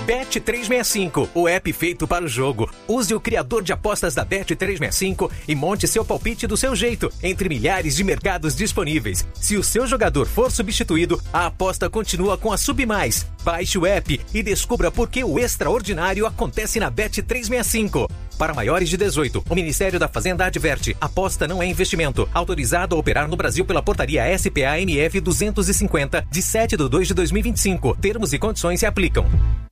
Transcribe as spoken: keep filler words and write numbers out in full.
Bet trezentos e sessenta e cinco, o app feito para o jogo. Use o criador de apostas da Bet trezentos e sessenta e cinco e monte seu palpite do seu jeito, entre milhares de mercados disponíveis. Se o seu jogador for substituído, a aposta continua com a Submais. Baixe o app e descubra por que o extraordinário acontece na Bet trezentos e sessenta e cinco. Para maiores de dezoito, o Ministério da Fazenda adverte: aposta não é investimento. Autorizado a operar no Brasil pela portaria S P A M F duzentos e cinquenta, de sete de dois de dois mil e vinte e cinco. Termos e condições se aplicam.